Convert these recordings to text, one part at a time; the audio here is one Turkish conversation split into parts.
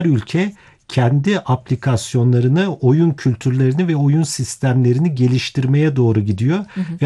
ülke kendi aplikasyonlarını, oyun kültürlerini ve oyun sistemlerini geliştirmeye doğru gidiyor ve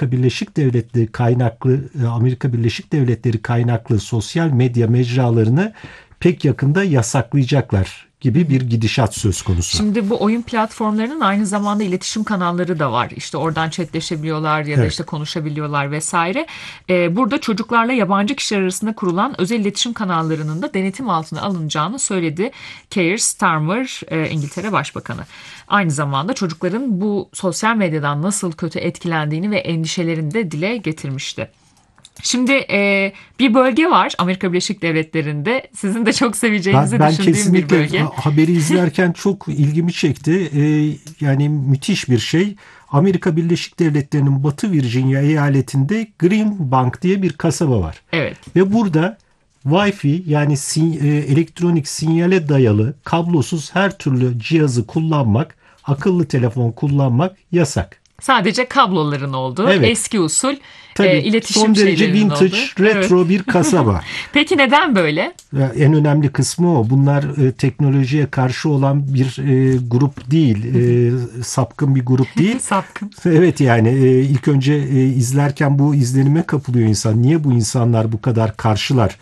Amerika Birleşik Devletleri kaynaklı sosyal medya mecralarını pek yakında yasaklayacaklar gibi bir gidişat söz konusu. Şimdi bu oyun platformlarının aynı zamanda iletişim kanalları da var. İşte oradan chatleşebiliyorlar ya da işte konuşabiliyorlar vesaire. Burada çocuklarla yabancı kişiler arasında kurulan özel iletişim kanallarının da denetim altına alınacağını söyledi Keir Starmer, İngiltere Başbakanı. Aynı zamanda çocukların bu sosyal medyadan nasıl kötü etkilendiğini ve endişelerini de dile getirmişti. Şimdi bir bölge var Amerika Birleşik Devletleri'nde. Sizin de çok seveceğinizi düşündüğüm bir bölge. Kesinlikle haberi izlerken çok ilgimi çekti. Yani müthiş bir şey. Amerika Birleşik Devletleri'nin Batı Virginia eyaletinde Greenbank diye bir kasaba var. Evet. Ve burada Wi-Fi yani elektronik sinyale dayalı kablosuz her türlü cihazı kullanmak, akıllı telefon kullanmak yasak. Sadece kabloların olduğu eski usul iletişim son derece şeylerinin vintage, olduğu. retro bir kasaba. Peki neden böyle? En önemli kısmı o. Bunlar teknolojiye karşı olan bir grup değil. Sapkın bir grup değil. Sapkın. Evet yani ilk önce izlerken bu izlenime kapılıyor insan. Niye bu insanlar bu kadar karşılar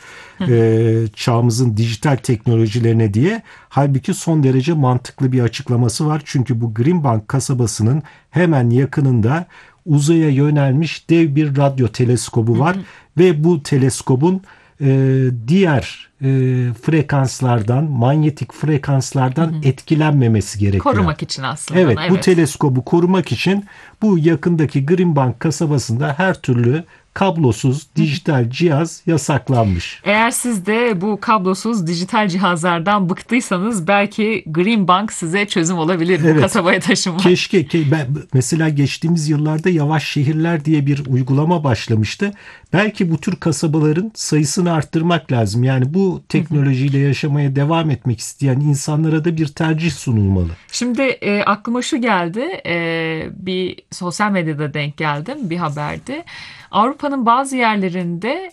çağımızın dijital teknolojilerine diye. Halbuki son derece mantıklı bir açıklaması var. Çünkü bu Greenbank kasabasının hemen yakınında uzaya yönelmiş dev bir radyo teleskobu var. Ve bu teleskobun diğer frekanslardan, manyetik frekanslardan etkilenmemesi gerekiyor. Korumak için aslında. Evet, bu teleskobu korumak için bu yakındaki Greenbank kasabasında her türlü kablosuz dijital cihaz yasaklanmış. Eğer siz de bu kablosuz dijital cihazlardan bıktıysanız belki Greenbank size çözüm olabilir bu kasabaya taşınmak. Keşke. Mesela geçtiğimiz yıllarda Yavaş Şehirler diye bir uygulama başlamıştı. Belki bu tür kasabaların sayısını arttırmak lazım. Yani bu teknolojiyle yaşamaya devam etmek isteyen insanlara da bir tercih sunulmalı. Şimdi aklıma şu geldi. Bir sosyal medyada denk geldim bir haberde. Avrupa'nın bazı yerlerinde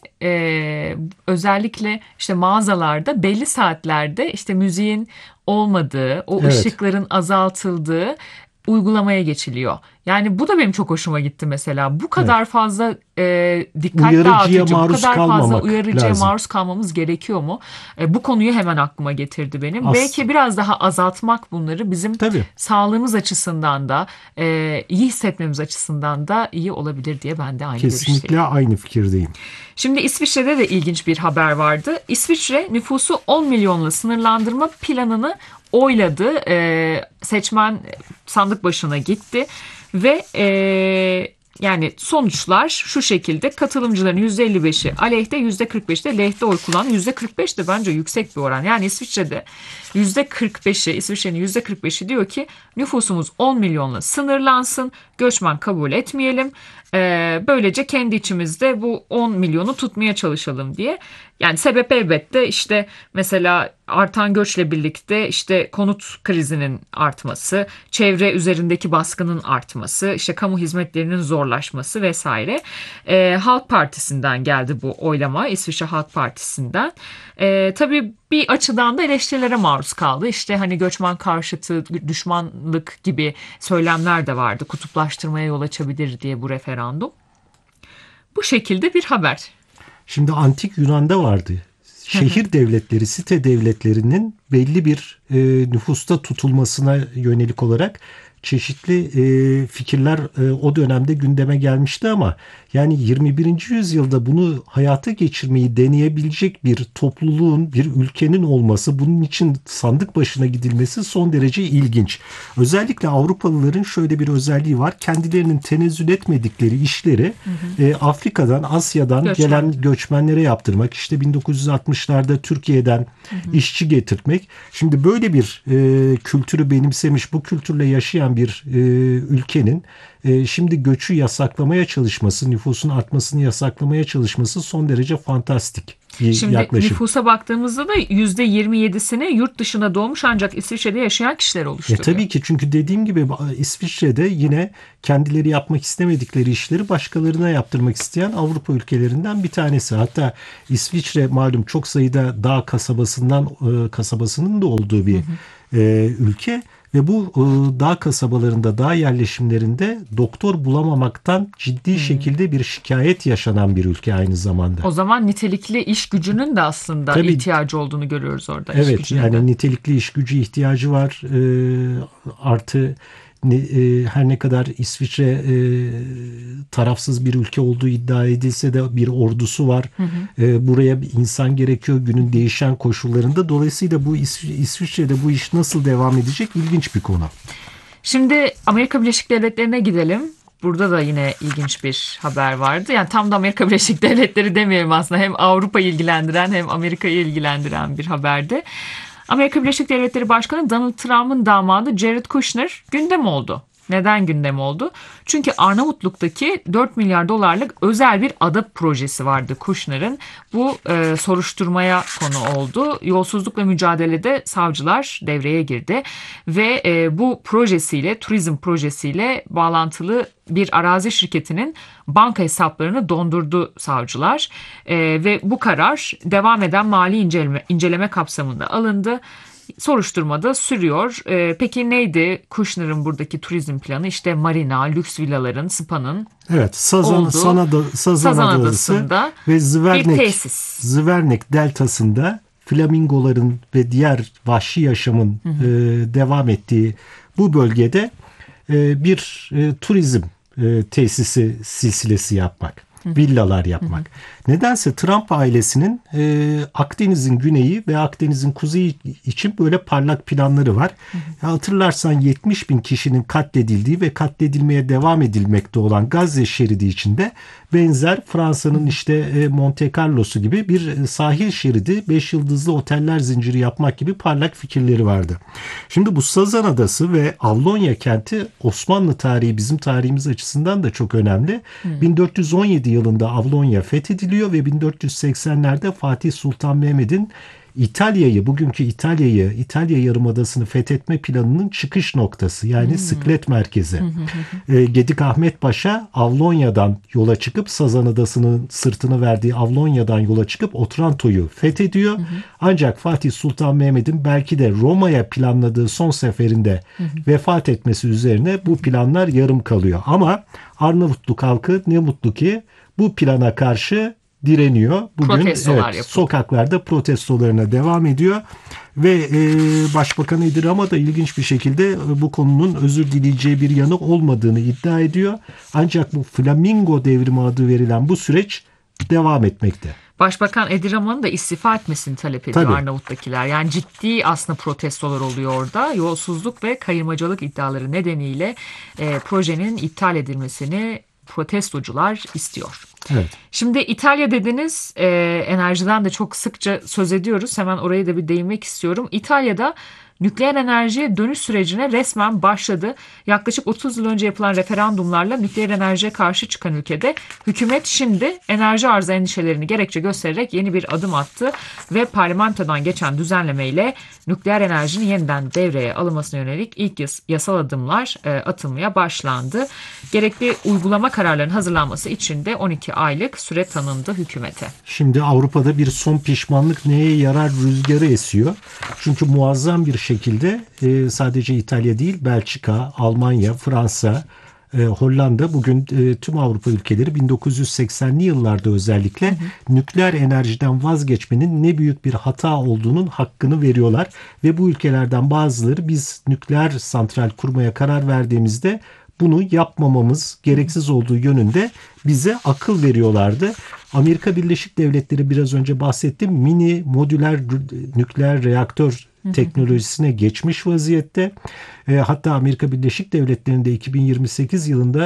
özellikle işte mağazalarda belli saatlerde işte müziğin olmadığı, o ışıkların azaltıldığı uygulamaya geçiliyor. Yani bu da benim çok hoşuma gitti mesela. Bu kadar fazla dikkat dağıtıcı, bu kadar fazla uyarıcıya maruz kalmamız gerekiyor mu? Bu konuyu hemen aklıma getirdi benim. Belki biraz daha azaltmak bunları bizim sağlığımız açısından da iyi hissetmemiz açısından da iyi olabilir diye ben de aynı görüşteyim. Kesinlikle aynı fikirdeyim. Şimdi İsviçre'de de ilginç bir haber vardı. İsviçre nüfusu 10 milyonla sınırlandırma planını oyladı. Seçmen sandık başına gitti ve yani sonuçlar şu şekilde: katılımcıların %55'i aleyhte, %45'i de lehte oy kullandı. %45 de bence yüksek bir oran. Yani İsviçre'de İsviçre'nin %45'i diyor ki nüfusumuz 10 milyonla sınırlansın, göçmen kabul etmeyelim. Böylece kendi içimizde bu 10 milyonu tutmaya çalışalım diye. Yani sebep elbette işte mesela artan göçle birlikte işte konut krizinin artması, çevre üzerindeki baskının artması, işte kamu hizmetlerinin zorlaşması vesaire. Halk Partisi'nden geldi bu oylama, İsviçre Halk Partisi'nden. Tabii bir açıdan da eleştirilere maruz kaldı. İşte hani göçmen karşıtı, düşmanlık gibi söylemler de vardı. Kutuplaştırmaya yol açabilir diye bu referandum. Bu şekilde bir haber. Şimdi antik Yunan'da vardı. Şehir devletleri, site devletlerinin belli bir nüfusta tutulmasına yönelik olarak çeşitli fikirler o dönemde gündeme gelmişti ama yani 21. yüzyılda bunu hayata geçirmeyi deneyebilecek bir topluluğun, bir ülkenin olması, bunun için sandık başına gidilmesi son derece ilginç. Özellikle Avrupalıların şöyle bir özelliği var. Kendilerinin tenezzül etmedikleri işleri Afrika'dan, Asya'dan gelen göçmenlere yaptırmak. İşte 1960'larda Türkiye'den işçi getirtmek. Şimdi böyle bir kültürü benimsemiş, bu kültürle yaşayan yaşayan bir ülkenin şimdi göçü yasaklamaya çalışması, nüfusun artmasını yasaklamaya çalışması son derece fantastik bir Şimdi yaklaşım. nüfusa baktığımızda da %27'sini yurt dışında doğmuş ancak İsviçre'de yaşayan kişiler oluşturuyor. Tabii ki, çünkü dediğim gibi İsviçre'de yine kendileri yapmak istemedikleri işleri başkalarına yaptırmak isteyen Avrupa ülkelerinden bir tanesi. Hatta İsviçre malum çok sayıda dağ kasabasının da olduğu bir ülke. Ve bu dağ kasabalarında, dağ yerleşimlerinde doktor bulamamaktan ciddi şekilde bir şikayet yaşanan bir ülke aynı zamanda. O zaman nitelikli iş gücünün de aslında Tabii, ihtiyacı olduğunu görüyoruz orada. evet, yani nitelikli iş gücü ihtiyacı var. Artı her ne kadar İsviçre tarafsız bir ülke olduğu iddia edilse de bir ordusu var. Buraya bir insan gerekiyor günün değişen koşullarında. Dolayısıyla bu İsviçre'de bu iş nasıl devam edecek ilginç bir konu. Şimdi Amerika Birleşik Devletleri'ne gidelim. Burada da yine ilginç bir haber vardı. Yani tam da Amerika Birleşik Devletleri demeyelim aslında. Hem Avrupa'yı ilgilendiren hem Amerika'yı ilgilendiren bir haberdi. Amerika Birleşik Devletleri Başkanı Donald Trump'ın damadı Jared Kushner gündem oldu. Neden gündem oldu? Çünkü Arnavutluk'taki 4 milyar dolarlık özel bir ada projesi vardı Kushner'ın. Bu soruşturmaya konu oldu. Yolsuzlukla mücadelede savcılar devreye girdi. Ve bu projesiyle, turizm projesiyle bağlantılı bir arazi şirketinin banka hesaplarını dondurdu savcılar. Ve bu karar devam eden mali inceleme kapsamında alındı. Soruşturmada sürüyor. Peki neydi Kushner'ın buradaki turizm planı? İşte marina, lüks villaların, spa'nın evet, Sazan Adası'nda ve bir tesis. Zvernek deltasında flamingoların ve diğer vahşi yaşamın devam ettiği bu bölgede bir turizm tesisi silsilesi yapmak. Villalar yapmak. Nedense Trump ailesinin Akdeniz'in güneyi ve Akdeniz'in kuzeyi için böyle parlak planları var. Hatırlarsan 70 bin kişinin katledildiği ve katledilmeye devam edilmekte olan Gazze şeridi içinde benzer Fransa'nın işte Monte Carlo'su gibi bir sahil şeridi, 5 yıldızlı oteller zinciri yapmak gibi parlak fikirleri vardı. Şimdi bu Sazan Adası ve Avlonya kenti Osmanlı tarihi, bizim tarihimiz açısından da çok önemli. 1417 yılında Avlonya fethediliyor ve 1480'lerde Fatih Sultan Mehmet'in İtalya'yı, bugünkü İtalya'yı, İtalya Yarımadası'nı fethetme planının çıkış noktası. Yani Sıklet merkezi. Gedik Ahmet Paşa Avlonya'dan yola çıkıp, Sazan Adası'nın sırtını verdiği Avlonya'dan yola çıkıp Otranto'yu fethediyor. Ancak Fatih Sultan Mehmet'in belki de Roma'ya planladığı son seferinde vefat etmesi üzerine bu planlar yarım kalıyor. Ama Arnavutluk halkı ne mutlu ki bu plana karşı direniyor. Bugün sokaklarda protestolarına devam ediyor ve Başbakan Edi Rama da ilginç bir şekilde bu konunun özür dileyeceği bir yanı olmadığını iddia ediyor. Ancak bu Flamingo devrimi adı verilen bu süreç devam etmekte. Başbakan Edi Rama'nın da istifa etmesini talep ediyor Arnavut'takiler. Yani ciddi aslında protestolar oluyor orada. Yolsuzluk ve kayırmacılık iddiaları nedeniyle projenin iptal edilmesini protestocular istiyor. Evet. Şimdi İtalya dediniz, enerjiden de çok sıkça söz ediyoruz. Hemen oraya da bir değinmek istiyorum. İtalya'da nükleer enerjiye dönüş sürecine resmen başladı. Yaklaşık 30 yıl önce yapılan referandumlarla nükleer enerjiye karşı çıkan ülkede hükümet şimdi enerji arzı endişelerini gerekçe göstererek yeni bir adım attı ve parlamentodan geçen düzenlemeyle nükleer enerjinin yeniden devreye alınmasına yönelik ilk yasal adımlar atılmaya başlandı. Gerekli uygulama kararlarının hazırlanması için de 12 aylık süre tanındı hükümete. Şimdi Avrupa'da bir son pişmanlık neye yarar rüzgarı esiyor. Çünkü muazzam bir şekilde sadece İtalya değil, Belçika, Almanya, Fransa, Hollanda, bugün tüm Avrupa ülkeleri 1980'li yıllarda özellikle nükleer enerjiden vazgeçmenin ne büyük bir hata olduğunun hakkını veriyorlar. Ve bu ülkelerden bazıları biz nükleer santral kurmaya karar verdiğimizde bunu yapmamamız gereksiz olduğu yönünde bize akıl veriyorlardı. Amerika Birleşik Devletleri, biraz önce bahsettim, mini modüler nükleer reaktör teknolojisine geçmiş vaziyette. Hatta Amerika Birleşik Devletleri'nde 2028 yılında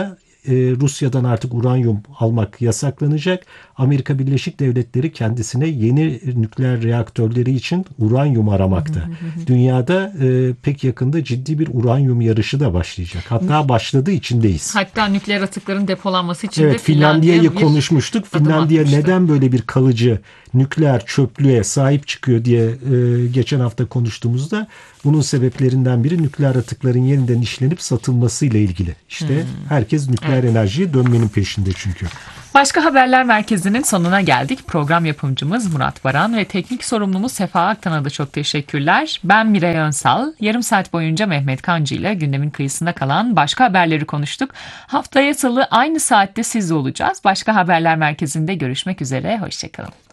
Rusya'dan artık uranyum almak yasaklanacak. Amerika Birleşik Devletleri kendisine yeni nükleer reaktörleri için uranyum aramakta. Dünyada pek yakında ciddi bir uranyum yarışı da başlayacak. Hatta başladı, içindeyiz. Hatta nükleer atıkların depolanması için de Evet, Finlandiya'yı bir konuşmuştuk. adım Finlandiya atmıştı. neden böyle bir kalıcı nükleer çöplüğe sahip çıkıyor diye geçen hafta konuştuğumuzda bunun sebeplerinden biri nükleer atıkların yeniden işlenip satılmasıyla ilgili. İşte herkes nükleer enerjiye dönmenin peşinde çünkü. Başka Haberler Merkezi'nin sonuna geldik. Program yapımcımız Murat Baran ve teknik sorumlumuz Sefa Aktan'a da çok teşekkürler. Ben Miray Önsal. Yarım saat boyunca Mehmet Kancı ile gündemin kıyısında kalan başka haberleri konuştuk. Haftaya Salı aynı saatte sizle olacağız. Başka Haberler Merkezi'nde görüşmek üzere. Hoşçakalın.